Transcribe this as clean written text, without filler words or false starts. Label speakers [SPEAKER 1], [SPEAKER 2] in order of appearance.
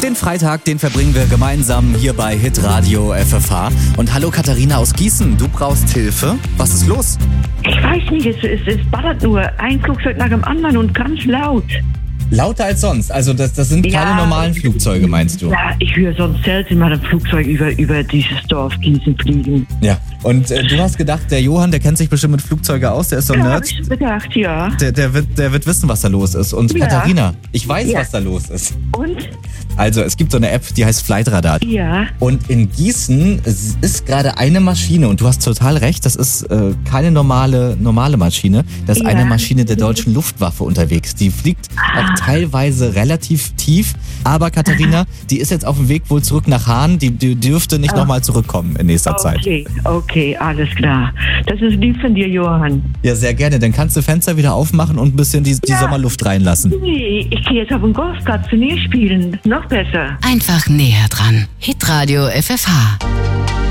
[SPEAKER 1] Den Freitag, den verbringen wir gemeinsam hier bei Hitradio FFH. Und hallo Katharina aus Gießen, du brauchst Hilfe. Was ist los?
[SPEAKER 2] Ich weiß nicht, es ballert nur ein Flugzeug nach dem anderen und ganz laut.
[SPEAKER 1] Lauter als sonst, also das sind keine normalen Flugzeuge, meinst du?
[SPEAKER 2] Ja, ich höre sonst selten mal ein Flugzeug über dieses Dorf Gießen fliegen.
[SPEAKER 1] Ja, und du hast gedacht, der Johann, der kennt sich bestimmt mit Flugzeugen aus, der ist so ein
[SPEAKER 2] Ja,
[SPEAKER 1] Nerd.
[SPEAKER 2] hab ich gedacht, ja.
[SPEAKER 1] Der wird wissen, was da los ist. Und
[SPEAKER 2] Ja.
[SPEAKER 1] Katharina, ich weiß,
[SPEAKER 2] Ja.
[SPEAKER 1] was da los ist.
[SPEAKER 2] Und?
[SPEAKER 1] Also, es gibt so eine App, die heißt Flightradar.
[SPEAKER 2] Ja.
[SPEAKER 1] Und in Gießen ist gerade eine Maschine, und du hast total recht, das ist keine normale Maschine. Das ist
[SPEAKER 2] Ja.
[SPEAKER 1] eine Maschine der deutschen Luftwaffe unterwegs. Die fliegt auch teilweise relativ tief. Aber Katharina, die ist jetzt auf dem Weg wohl zurück nach Hahn. Die dürfte nicht nochmal zurückkommen in nächster Zeit.
[SPEAKER 2] Okay, alles klar. Das ist lieb von dir, Johann.
[SPEAKER 1] Ja, sehr gerne. Dann kannst du Fenster wieder aufmachen und ein bisschen die Sommerluft reinlassen.
[SPEAKER 2] Nee, ich gehe jetzt auf den Golfplatz Turnier spielen. Noch besser.
[SPEAKER 3] Einfach näher dran. Hitradio FFH.